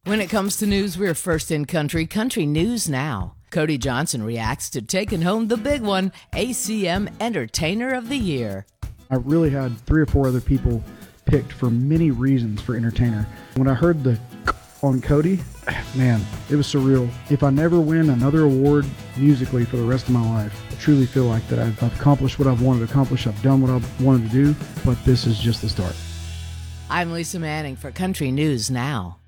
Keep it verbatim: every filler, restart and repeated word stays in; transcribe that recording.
When it comes to news, we're first in country. Country News Now. Cody Johnson reacts to taking home the big one, A C M Entertainer of the Year. I really had three or four other people picked for many reasons for entertainer. When I heard the on Cody, man, it was surreal. If I never win another award musically for the rest of my life, I truly feel like that I've, I've accomplished what I've wanted to accomplish. I've done what I've wanted to do, but this is just the start. I'm Lisa Manning for Country News Now.